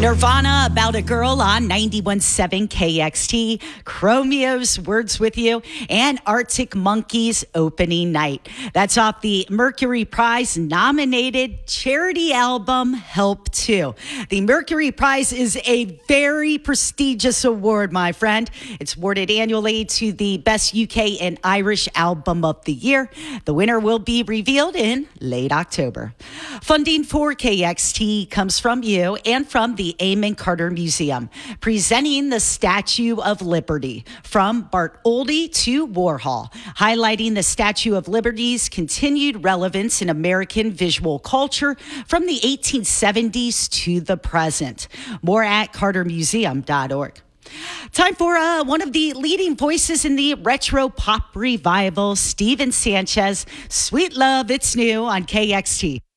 Nirvana, About a Girl on 91.7 KXT, Chromeo's Words With You, and Arctic Monkeys Opening Night. That's off the Mercury Prize nominated charity album Help 2. The Mercury Prize is a very prestigious award, my friend. It's awarded annually to the best UK and Irish album of the year. The winner will be revealed in late October. Funding for KXT comes from you and from the Amon Carter Museum, presenting the Statue of Liberty from Bart Oldie to Warhol, highlighting the Statue of Liberty's continued relevance in American visual culture from the 1870s to the present. More at cartermuseum.org. Time for one of the leading voices in the retro pop revival, Steven Sanchez, Sweet Love, It's New on KXT.